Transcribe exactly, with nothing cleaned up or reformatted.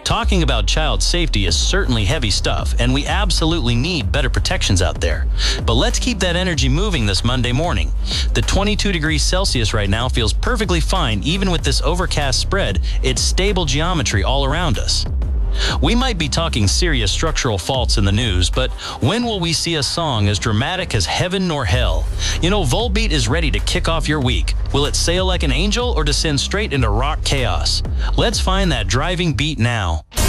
Talking about child safety is certainly heavy stuff, and we absolutely need better protections out there. But let's keep that energy moving this Monday morning. The twenty-two degrees Celsius right now feels perfectly fine even with this overcast spread. It's stable geometry all around us. We might be talking serious structural faults in the news, but when will we see a song as dramatic as Heaven Nor Hell? You know, Volbeat is ready to kick off your week. Will it sail like an angel or descend straight into rock chaos? Let's find that driving beat now.